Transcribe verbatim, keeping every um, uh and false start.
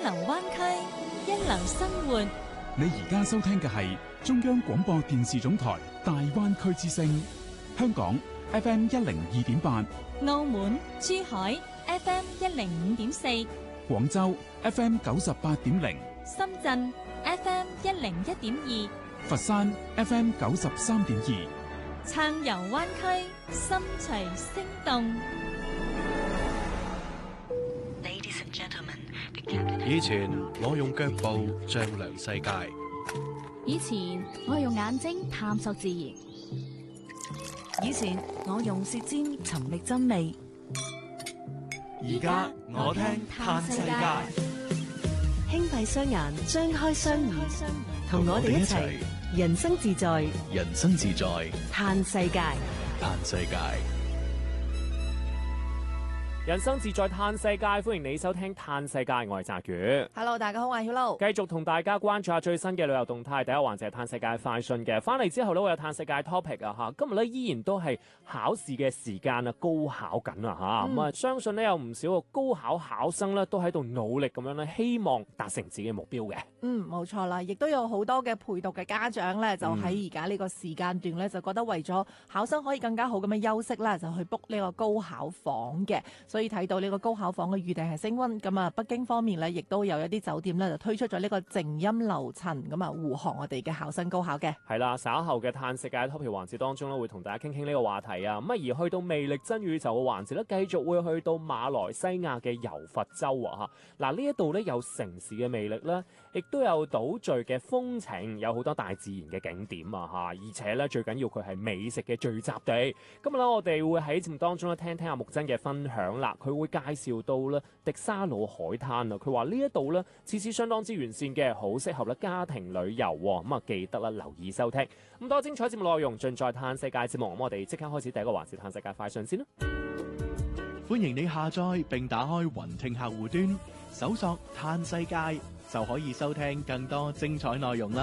流灣區，一流生活。 你而家收聽嘅係中央廣播電視總台大灣區之聲，香港 F M 一零二點八， 澳門、珠海 F M 一零五點四， 廣州 F M 九十八點零， 深圳 F M 一零一點二， 佛山 F M 九十三點二， 暢遊灣區，心隨聲動。 以前我用腳步丈量世界， 以前我用眼睛探索自然， 以前我用舌尖尋覓真味， 而家我聽嘆世界。 輕閉雙眼，張開雙耳，同我哋一齊人生自在， 人生自在嘆世界， 嘆世界。 人生自在嘆世界，歡迎你收聽嘆世界，我係澤宇。 Hello， 大家好，我係 Hello。 繼續同大家關注下最新嘅旅遊動態。第一環節係嘆世界快訊嘅，翻嚟之後咧會有嘆世界 topic 啊吓。今日咧依然都係考試嘅時間啊，高考緊啊吓。咁啊、嗯，相信咧有唔少個高考考生咧都喺度努力咁樣咧，希望達成自己嘅目標嘅。 嗯，冇錯啦，亦都有好多嘅陪讀嘅家長咧，就喺而家呢個時間段咧，就覺得為咗考生可以更加好咁樣休息啦，就去 book 呢個高考房嘅。所以睇到呢個高考房嘅預訂係升溫，咁啊北京方面呢，亦都有一啲酒店呢，就推出咗呢個靜音樓層，咁啊護航我哋嘅考生高考嘅。 係啦，稍後嘅嘆世界 topic 環節當中呢，會同大家傾傾呢個話題啊。咁啊而去到魅力真宇宙嘅環節呢，繼續會去到馬來西亞嘅柔佛州啊吓。嗱呢一度呢，有城市嘅魅力啦，亦都有島嶼嘅風情，有好多大自然嘅景點啊吓。而且呢，最緊要佢係美食嘅聚集地。今日呢，我哋會喺節目當中呢，聽聽阿木真嘅分享啦，佢會會介紹到咧迪沙魯海灘啊，佢話呢一度咧設施相當之完善嘅，好適合咧家庭旅遊。咁啊記得啦，留意收聽。咁多精彩節目內容盡在嘆世界節目。咁我哋即刻開始第一個環節嘆世界快訊先啦。 歡迎你下載並打開雲聽客戶端，搜索嘆世界就可以收聽更多精彩內容啦。